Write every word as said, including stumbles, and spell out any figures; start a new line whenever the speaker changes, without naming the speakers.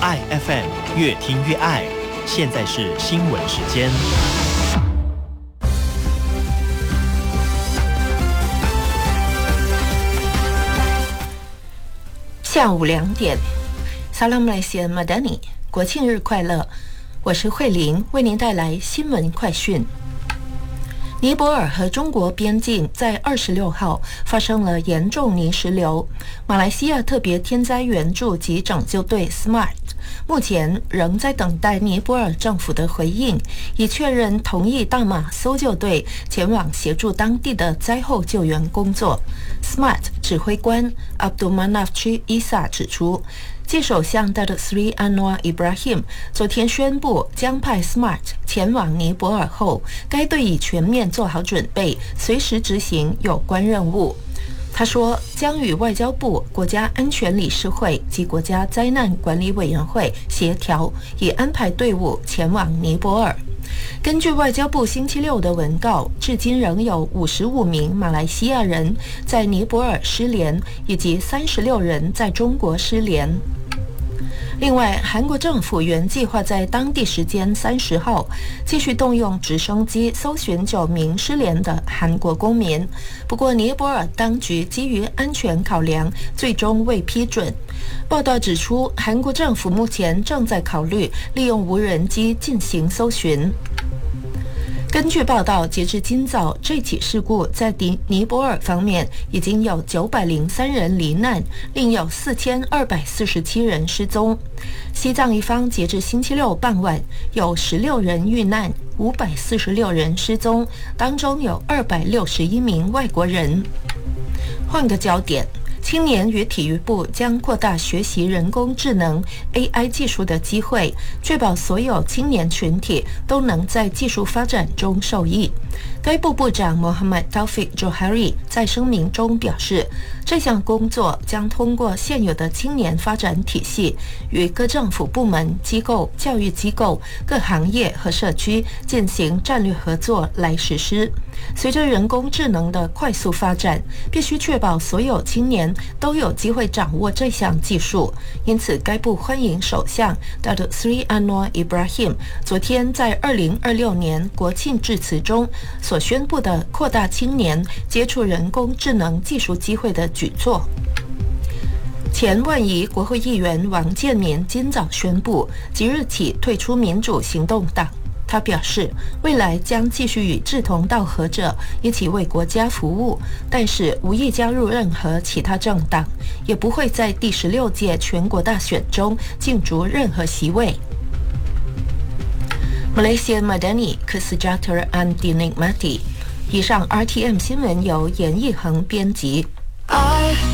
爱 F M， 越听越爱。现在是新闻时间。
下午两点 ，Salam Malaysia Madani， 国庆日快乐！我是慧玲，为您带来新闻快讯。尼泊尔和中国边境在二十六号发生了严重泥石流，马来西亚特别天灾援助及拯救队 SMART 目前仍在等待尼泊尔政府的回应，以确认同意大马搜救队前往协助当地的灾后救援工作。SMART 指挥官 Abdul Manaf Isa 指出，继首相 Datuk Seri Anwar Ibrahim 昨天宣布将派 SMART 前往尼泊尔后，该队已全面做好准备，随时执行有关任务。他说，将与外交部、国家安全理事会及国家灾难管理委员会协调，以安排队伍前往尼泊尔。根据外交部星期六的文告，至今仍有五十五名马来西亚人在尼泊尔失联，以及三十六人在中国失联。另外，韩国政府原计划在当地时间三十号继续动用直升机搜寻九名失联的韩国公民，不过尼泊尔当局基于安全考量，最终未批准。报道指出，韩国政府目前正在考虑利用无人机进行搜寻。根据报道，截至今早，这起事故在尼尼泊尔方面已经有九百零三人罹难，另有四千二百四十七人失踪。西藏一方截至星期六傍晚有十六人遇难，五百四十六人失踪，当中有二百六十一名外国人。换个焦点。青年与体育部将扩大学习人工智能 A I 技术的机会，确保所有青年群体都能在技术发展中受益。该部部长 Mohammad Taufik Johari 在声明中表示，这项工作将通过现有的青年发展体系，与各政府部门、机构、教育机构、各行业和社区进行战略合作来实施。随着人工智能的快速发展，必须确保所有青年都有机会掌握这项技术，因此该部欢迎首相 Datuk Seri Anwar Ibrahim 昨天在二零二六年国庆致辞中所宣布的扩大青年接触人工智能技术机会的举措。前万宜国会议员王建民今早宣布，即日起退出民主行动党。他表示，未来将继续与志同道合者一起为国家服务，但是无意加入任何其他政党，也不会在第十六届全国大选中竞逐任何席位。Malaysia Madani Kesejahteraan Dinikmati。以上 R T M 新闻由严义恒编辑。